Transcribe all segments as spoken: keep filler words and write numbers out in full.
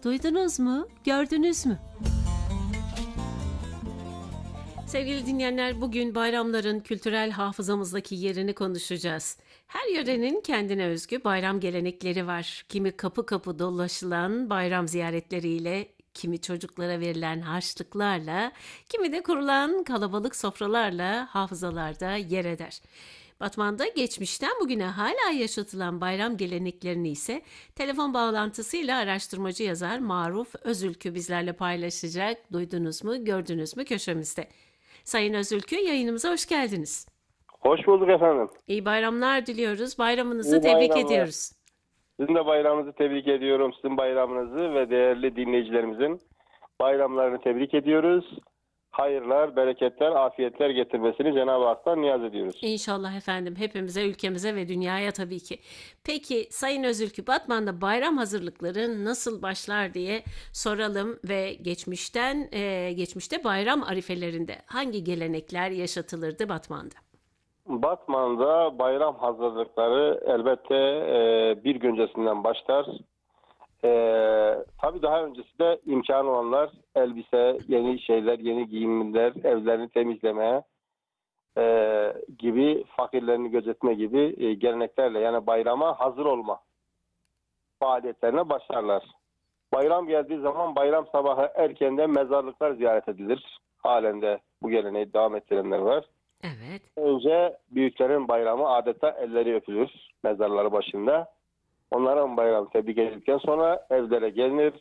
Duydunuz mu? Gördünüz mü? Sevgili dinleyenler, bugün bayramların kültürel hafızamızdaki yerini konuşacağız. Her yörenin kendine özgü bayram gelenekleri var. Kimi kapı kapı dolaşılan bayram ziyaretleriyle, kimi çocuklara verilen harçlıklarla, kimi de kurulan kalabalık sofralarla hafızalarda yer eder. Batman'da geçmişten bugüne hala yaşatılan bayram geleneklerini ise telefon bağlantısıyla araştırmacı yazar Maruf Özülkü bizlerle paylaşacak. Duydunuz mu, gördünüz mü köşemizde. Sayın Özülkü, yayınımıza hoş geldiniz. Hoş bulduk efendim. İyi bayramlar diliyoruz. Bayramınızı İyi tebrik bayramlar. ediyoruz. Sizin de bayramınızı tebrik ediyorum. Sizin bayramınızı ve değerli dinleyicilerimizin bayramlarını tebrik ediyoruz. Hayırlar, bereketler, afiyetler getirmesini Cenab-ı Hak'tan niyaz ediyoruz. İnşallah efendim, hepimize, ülkemize ve dünyaya tabii ki. Peki Sayın Özülkü, Batman'da bayram hazırlıkları nasıl başlar diye soralım ve geçmişten e, geçmişte bayram arifelerinde hangi gelenekler yaşatılırdı Batman'da? Batman'da bayram hazırlıkları elbette e, bir gün öncesinden başlar. E, tabii daha öncesi de imkanı olanlar elbise, yeni şeyler, yeni giyimler, evlerini temizlemeye e, gibi, fakirlerini gözetme gibi e, geleneklerle, yani bayrama hazır olma faaliyetlerine başlarlar. Bayram geldiği zaman bayram sabahı erkenden mezarlıklar ziyaret edilir. Halen de bu geleneği devam ettirenler var. Evet. Önce büyüklerin bayramı adeta elleri öpülür mezarları başında. Onların bayramı tebrik edildikten sonra evlere gelinir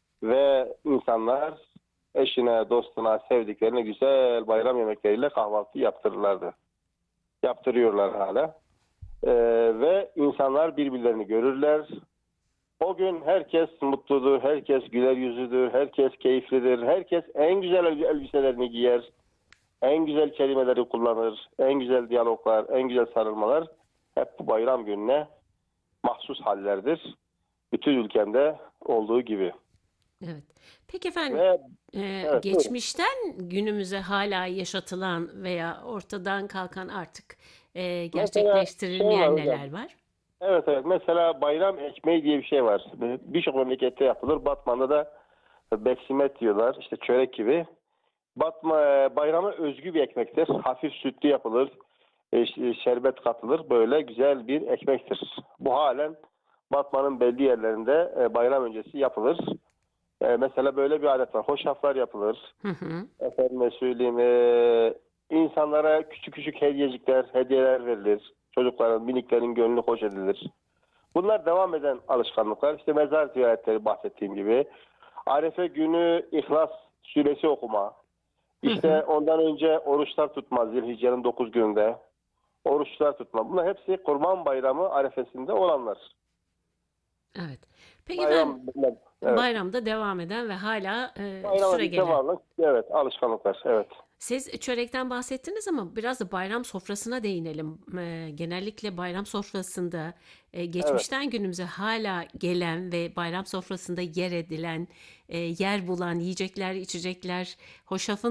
ve insanlar eşine, dostuna, sevdiklerine güzel bayram yemekleriyle kahvaltı yaptırırlardı. Yaptırıyorlar hala. Ee, ve insanlar birbirlerini görürler. O gün herkes mutludur, herkes güler yüzlüdür, herkes keyiflidir, herkes en güzel elbiselerini giyer, en güzel kelimeleri kullanır, en güzel diyaloglar, en güzel sarılmalar hep bu bayram gününe mahsus hallerdir. Bütün ülkemde olduğu gibi. Evet. Peki efendim, Ve e, evet, buyurun. geçmişten günümüze hala yaşatılan veya ortadan kalkan artık e, Mesela şey var gerçekleştirilmeyen hocam. neler var? Evet evet. Mesela bayram ekmeği diye bir şey var. Birçok memlekette yapılır. Batman'da da beksimet diyorlar. İşte çörek gibi. Batma, bayrama özgü bir ekmektir. Hafif sütlü yapılır. E, şerbet katılır. Böyle güzel bir ekmektir. Bu halen Batman'ın belli yerlerinde e, bayram öncesi yapılır. E, mesela böyle bir adet var. Hoşaflar yapılır. Hı hı. Efendime söyleyeyim, e, insanlara küçük küçük hediyecikler, hediyeler verilir. Çocukların, miniklerin gönlü hoş edilir. Bunlar devam eden alışkanlıklar. İşte mezar ziyaretleri bahsettiğim gibi. Arefe günü İhlas suresi okuma. Hı İşte hı. ondan önce oruçlar tutma, Zilhicce'nin dokuz gününde. Oruçlar tutma. Bunlar hepsi Kurban Bayramı arefesinde olanlar. Evet. Peki efendim, Bayram, bunlar, evet. bayramda devam eden ve hala e, Bayrama bir süregelen. varlık, evet, alışkanlıklar, evet. Siz çörekten bahsettiniz ama biraz da bayram sofrasına değinelim. E, genellikle bayram sofrasında e, Evet. geçmişten günümüze hala gelen ve bayram sofrasında yer edilen, e, yer bulan yiyecekler, içecekler, hoşafın